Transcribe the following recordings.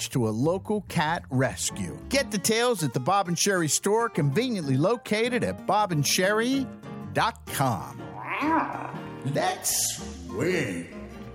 attached to a local cat rescue. Get details at the Bob and Sherry store, conveniently located at bobandSherry.com. Let's swing.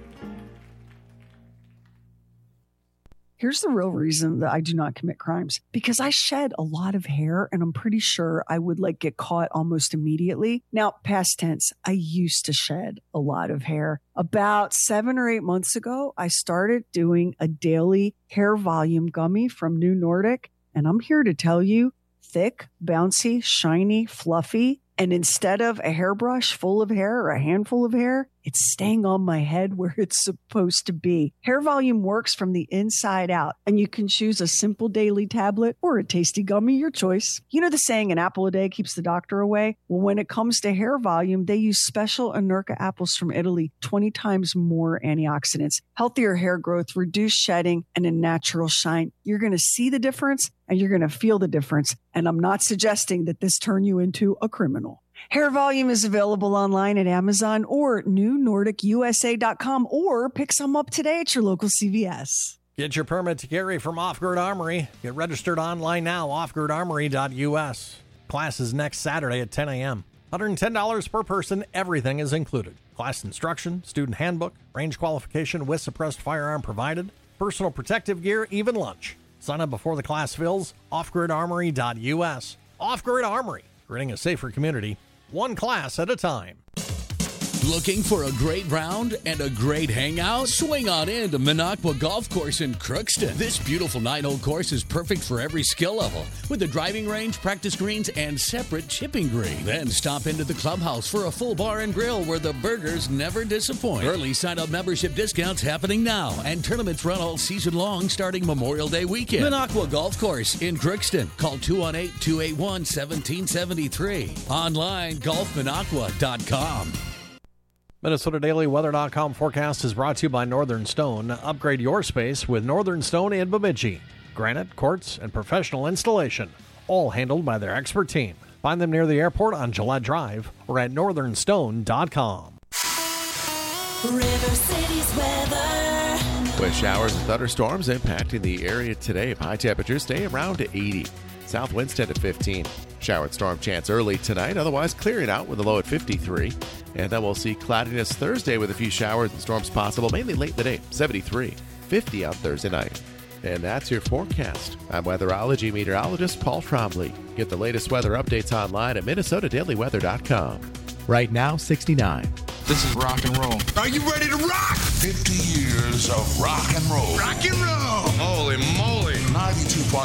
Here's the real reason that I do not commit crimes. Because I shed a lot of hair, and I'm pretty sure I would get caught almost immediately. Now, past tense, I used to shed a lot of hair. About 7 or 8 months ago, I started doing a daily hair volume gummy from New Nordic. And I'm here to tell you, thick, bouncy, shiny, fluffy. And instead of a hairbrush full of hair or a handful of hair, it's staying on my head where it's supposed to be. Hair volume works from the inside out, and you can choose a simple daily tablet or a tasty gummy, your choice. You know the saying, an apple a day keeps the doctor away? Well, when it comes to hair volume, they use special Anurca apples from Italy, 20 times more antioxidants, healthier hair growth, reduced shedding, and a natural shine. You're going to see the difference, and you're going to feel the difference. And I'm not suggesting that this turn you into a criminal. Hair Volume is available online at Amazon or NewNordicUSA.com, or pick some up today at your local CVS. Get your permit to carry from Off-Grid Armory. Get registered online now, offgridarmory.us. Class is next Saturday at 10 a.m. $110 per person. Everything is included. Class instruction, student handbook, range qualification with suppressed firearm provided, personal protective gear, even lunch. Sign up before the class fills. offgridarmory.us. Off-Grid Armory, creating a safer community, one class at a time. Looking for a great round and a great hangout? Swing on in to Minocqua Golf Course in Crookston. This beautiful 9-hole course is perfect for every skill level, with a driving range, practice greens, and separate chipping green. Then stop into the clubhouse for a full bar and grill where the burgers never disappoint. Early sign-up membership discounts happening now, and tournaments run all season long starting Memorial Day weekend. Minocqua Golf Course in Crookston. Call 218-281-1773. Online, golfminocqua.com. MinnesotaDailyWeather.com forecast is brought to you by Northern Stone. Upgrade your space with Northern Stone in Bemidji. Granite, quartz, and professional installation, all handled by their expert team. Find them near the airport on Gillette Drive or at northernstone.com. River City's weather. With showers and thunderstorms impacting the area today, high temperatures stay around 80. South winds 10 to 15. Shower and storm chance early tonight, otherwise clearing out with a low at 53. And then we'll see cloudiness Thursday with a few showers and storms possible, mainly late in the day, 73. 50 on Thursday night. And that's your forecast. I'm weatherology meteorologist Paul Trombley. Get the latest weather updates online at MinnesotaDailyWeather.com. Right now, 69. This is rock and roll. Are you ready to rock? 50 years of rock and roll. Rock and roll. Holy moly. 92.5